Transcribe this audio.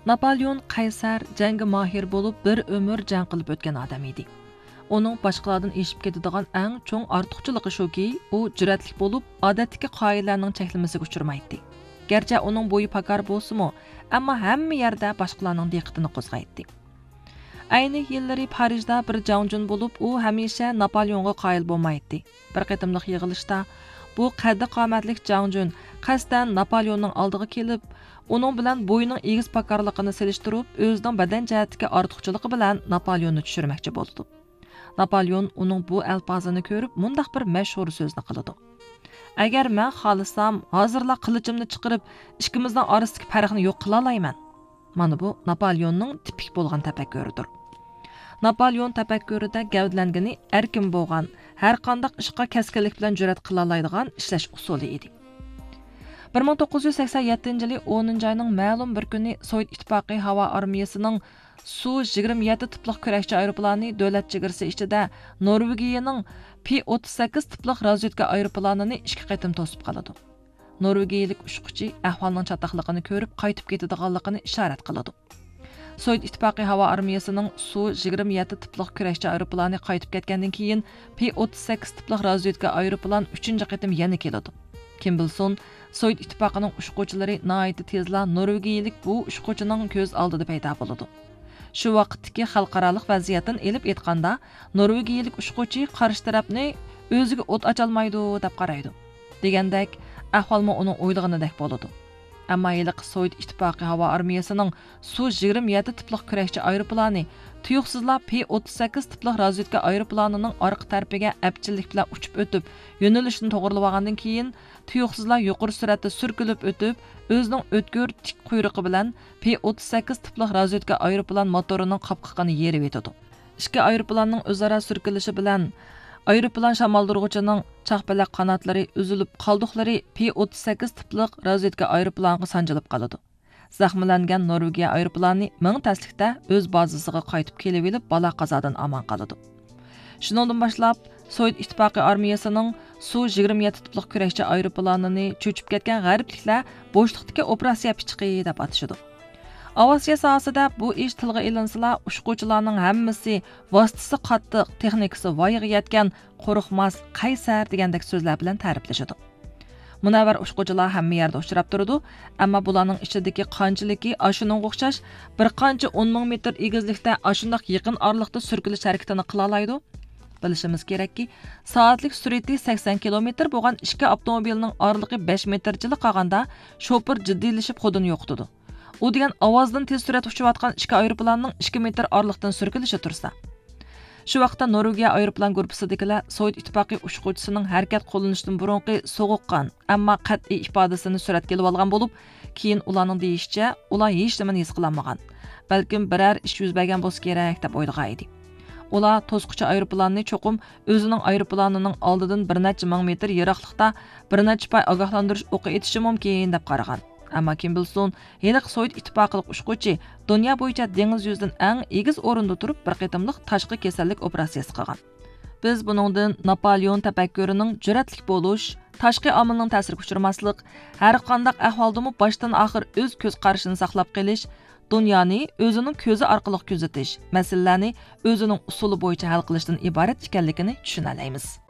Napoleon qaysar, jangga mahir bo'lib, bir ömür jang qilib o'tgan odam edi. Uning boshqalardan eshib ketadigan eng cho'ng ortiqchiligi shuki, u jur'atli bo'lib, odatdagi qoidalarning cheklamasiga uchramaydi. Garchi uning bo'yi pakar bo'lsa-mu, ammo hamma yerda boshqalarning diqqatini qo'zg'aydi. Ayni yillari Parijda bir jangjun bo'lib, u hamisha Napoleonga qoyil bo'lmaydi. Bir qatimliq yig'ilishda bu qaddi qomatlik jangjun qasdan Napoleonning oldiga kelib, uning bilan bo'yining egiz pakarligini selishtirib, o'zining badan jihatdagi ortiqchiligi bilan Napoleonni tushirmoqchi bo'ldi. Napoleon uning bu alfozini ko'rib, mundaq bir mashhur so'zni qiladi. Agar men xohlasam, hozirla qilichimni chiqarib, ikkimizning orasidagi farqni yo'q qila olmayman. Mana bu Napoleonning tipik bo'lgan tafakkuridir. Napoleon tafakkürida gavdlangani erkin bo'lgan, har qanday ishqa kaskinlik bilan jur'at qila oladigan ishlash usuli edi. 1987-yili 10-oyning ma'lum bir kuni Sovet ittifoqi havo armiyasining Su-27 tipliq kurashchi aeroplani davlat chegarasi ichida Norvegiyaning P-38 tipliq razvedka aeroplanini ikki qatim to'sib qoladi. Norvegiyalik uçquchi ahvolning chataqligini ko'rib, qaytib ketadiganligini ishorat qiladi. Sovet ittifoqi havo armiyasining Su-27 tipliq kurashchi aeroplani qaytib ketgandan keyin P-38 tipliq razvedka aeroplan 3-qatim yana keladi. Kim bilsin, Sovet ittifoqining uçquchilari nihoyatda tezla Norvegiyalik bu uçquchining ko'z oldida paydo bo'ladi. Shu vaqtdagi xalqarалық vaziyatdan elib aytganda, Norvegiyalik uçquchi qarshi tarafni o'ziga o't ocholmaydi deb qaraydi. Degandek, ahvolmi uning o'ylaganidek bo'ladi. Ammo yiliq Sovet ittifoqi havo armiyasining Su-27 tipliq kurashchi aeroplani tuyuqsizla P-38 tipliq razvedka aeroplanining orqa tarafiga apchillik bilan uchib o'tib, yo'nalishini to'g'rilab olgandan keyin tuyuqsizla yuqori sur'atda surkilib o'tib, o'zining o'tkir tik quyrug'i bilan P-38 tipliq razvedka aeroplan motorining qopqog'ini yerib etadi. Ikki aeroplanning o'zaro surkilishi bilan aeroplan shamoldurg'ichining chaqpalaq qanotlari uzilib qoldiqlari P-38 tipliq razvedka aeroplaniga sanjilib qoladi. Zaxmlangan Norvegiya aeroplani ming taslikda o'z bazasiga qaytib kelib olib, bala qazodan omon qoladi. Shundan boshlab Sovet ittifoqi armiyasining Su-27 tipliq kurashchi aeroplanini cho'chib ketgan g'arbliklar bo'shliqdagi operatsiya pichiqi deb atashadi. Avasiya sohasida bu ish tilga ilinsila, uçquchilarning hammasi vositasi qattiq, texnikasi voyaga yetgan, qo'rqmas, qaysar degandek so'zlar bilan ta'riflashadi. Munavvar uçquchilar hamma yerda uchrab turadi, ammo bularning ichidagi qanchiligi ashuningga o'xshash bir qancha 10 ming metr egizlikda ashundoq yaqin oraliqda surkilish harakatini qila oladi. Bilishimiz kerakki, soatlik sur'ati 80 kilometr bo'lgan ikki avtomobilning oraliqi 5 metrchilik qolganda shofir jiddiylashib xudini yo'qotadi. U degan ovozdan tez surat uchayotgan ikki aeroplanning 2 metr oraliqdan surkilishi tursa. Shu vaqtda Norvegiya aeroplan guruhidagilar Sovet ittifoqi uçquchisining harakat qo'llanishidan burunqi so'g'uqqan, ammo qat'iy ifodasini suratga olib olgan bo'lib, keyin ularning deyishicha, ular hech nimani his qilmagan. Balkim biror ish yuz bergan bo'lsa kerak deb o'ylagan edi. Ular to'squvchi aeroplanni cho'qim o'zining aeroplanining oldidan bir necha ming metr yiroqlikda bir necha pay ogohlantirish o'qi etishi mumkin deb qaragan. Ammo kim bilsin, yiliq Sovet ittifoqilik uçquchi dunyo bo'yicha dengiz yuzidan eng egiz o'rinda turib bir qatimliq tashqi kasallik operatsiyasi qilgan. Biz buningdan Napoleon tafakkurining jur'atli bo'lish, tashqi omilning ta'siriga uchramaslik, har qanday ahvoldami boshdan oxir o'z ko'z qarashini saqlab qolish, dunyoni o'zining ko'zi orqali kuzatish, masalalarni o'zining usuli bo'yicha hal qilishdan iborat ekanligini tushuna olamiz.